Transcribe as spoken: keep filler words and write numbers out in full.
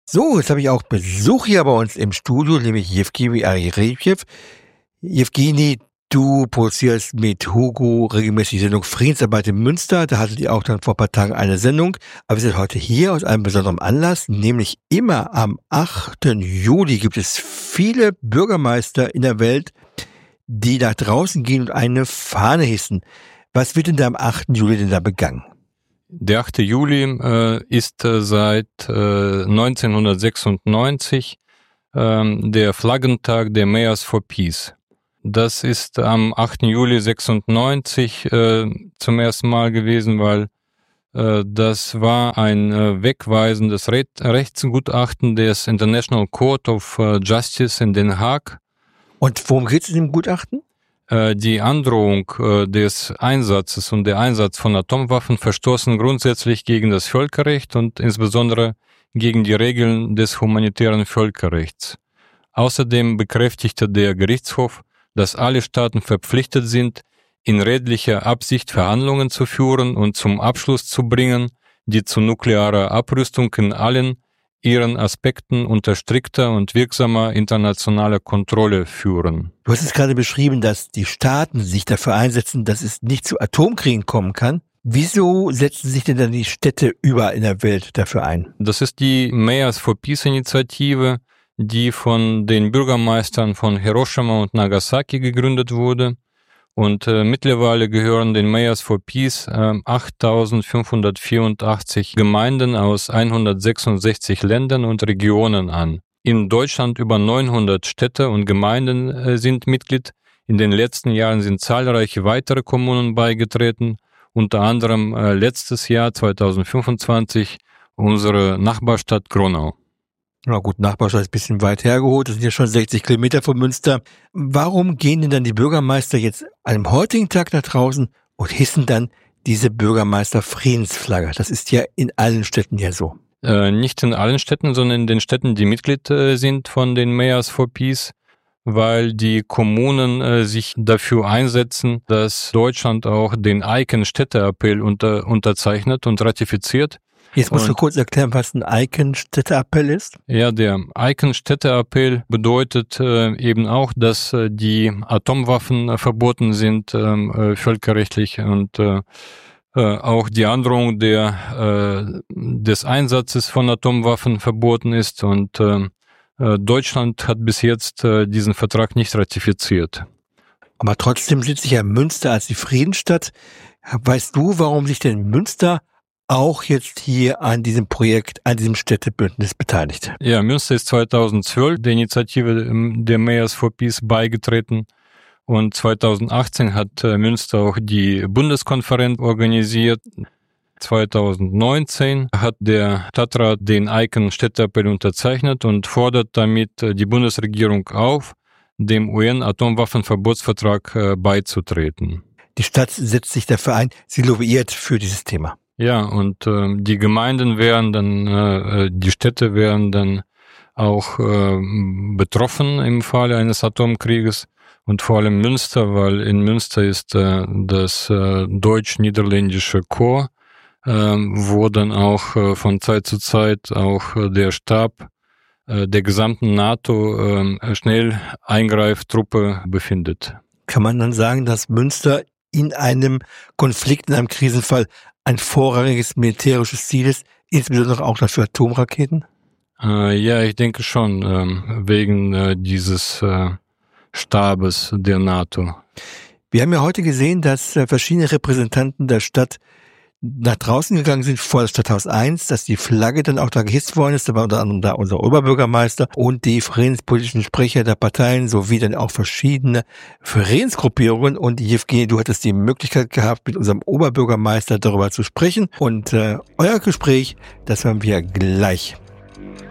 So, jetzt habe ich auch Besuch hier bei uns im Studio, nämlich Jewgeni Arefjew. Jewgeni, du produzierst mit Hugo regelmäßig die Sendung Friedensarbeit in Münster. Da hattet ihr auch dann vor ein paar Tagen eine Sendung. Aber wir sind heute hier aus einem besonderen Anlass, nämlich immer am achten Juli gibt es viele Bürgermeister in der Welt, die nach draußen gehen und eine Fahne hissen. Was wird denn da am achten Juli denn da begangen? Der achte Juli äh, ist äh, seit äh, neunzehnhundertsechsundneunzig äh, der Flaggentag der Mayors for Peace. Das ist am achten Juli sechsundneunzig äh, zum ersten Mal gewesen, weil äh, das war ein äh, wegweisendes Re- Rechtsgutachten des International Court of äh, Justice in Den Haag. Und worum geht es in dem Gutachten? Die Androhung des Einsatzes und der Einsatz von Atomwaffen verstoßen grundsätzlich gegen das Völkerrecht und insbesondere gegen die Regeln des humanitären Völkerrechts. Außerdem bekräftigte der Gerichtshof, dass alle Staaten verpflichtet sind, in redlicher Absicht Verhandlungen zu führen und zum Abschluss zu bringen, die zu nuklearer Abrüstung in allen ihren Aspekten unter strikter und wirksamer internationaler Kontrolle führen. Du hast es gerade beschrieben, dass die Staaten sich dafür einsetzen, dass es nicht zu Atomkriegen kommen kann. Wieso setzen sich denn dann die Städte überall in der Welt dafür ein? Das ist die Mayors for Peace Initiative, die von den Bürgermeistern von Hiroshima und Nagasaki gegründet wurde. Und äh, mittlerweile gehören den Mayors for Peace äh, achttausendfünfhundertvierundachtzig Gemeinden aus hundertsechsundsechzig Ländern und Regionen an. In Deutschland über neunhundert Städte und Gemeinden äh, sind Mitglied. In den letzten Jahren sind zahlreiche weitere Kommunen beigetreten, unter anderem äh, letztes Jahr zweitausendfünfundzwanzig unsere Nachbarstadt Gronau. Na gut, Nachbarstadt ist ein bisschen weit hergeholt, das sind ja schon sechzig Kilometer von Münster. Warum gehen denn dann die Bürgermeister jetzt an dem heutigen Tag nach draußen und hissen dann diese Bürgermeister-Friedensflagge? Das ist ja in allen Städten ja so. Äh, nicht in allen Städten, sondern in den Städten, die Mitglied äh, sind von den Mayors for Peace, weil die Kommunen äh, sich dafür einsetzen, dass Deutschland auch den Eiken-Städteappell unter, unterzeichnet und ratifiziert. Jetzt musst du kurz erklären, was ein Eiken-Städteappell ist. Ja, der Eiken-Städteappell bedeutet äh, eben auch, dass äh, die Atomwaffen äh, verboten sind, äh, völkerrechtlich, und äh, äh, auch die Androhung der, äh, des Einsatzes von Atomwaffen verboten ist. Und äh, Deutschland hat bis jetzt äh, diesen Vertrag nicht ratifiziert. Aber trotzdem sitzt sich ja Münster als die Friedensstadt. Weißt du, warum sich denn Münster auch jetzt hier an diesem Projekt, an diesem Städtebündnis beteiligt? Ja, Münster ist zweitausendzwölf der Initiative der Mayors for Peace beigetreten, und zweitausendachtzehn hat Münster auch die Bundeskonferenz organisiert. zweitausendneunzehn hat der Stadtrat den Eiken-Städteappell unterzeichnet und fordert damit die Bundesregierung auf, dem U N-Atomwaffenverbotsvertrag beizutreten. Die Stadt setzt sich dafür ein, sie lobbyiert für dieses Thema. Ja, und äh, die Gemeinden wären dann, äh, die Städte wären dann auch äh, betroffen im Falle eines Atomkrieges, und vor allem Münster, weil in Münster ist äh, das äh, deutsch-niederländische Korps, äh, wo dann auch äh, von Zeit zu Zeit auch äh, der Stab äh, der gesamten NATO äh, schnell Eingreiftruppe befindet. Kann man dann sagen, dass Münster in einem Konflikt, in einem Krisenfall ein vorrangiges militärisches Ziel ist, insbesondere auch für Atomraketen? Äh, ja, ich denke schon, ähm, wegen äh, dieses äh, Stabes der NATO. Wir haben ja heute gesehen, dass äh, verschiedene Repräsentanten der Stadt nach draußen gegangen sind vor das Stadthaus eins, dass die Flagge dann auch da gehisst worden ist. Da war unter anderem da unser Oberbürgermeister und die friedenspolitischen Sprecher der Parteien sowie dann auch verschiedene Friedensgruppierungen. Und Jewgeni, du hattest die Möglichkeit gehabt, mit unserem Oberbürgermeister darüber zu sprechen. Und äh, euer Gespräch, das hören wir gleich.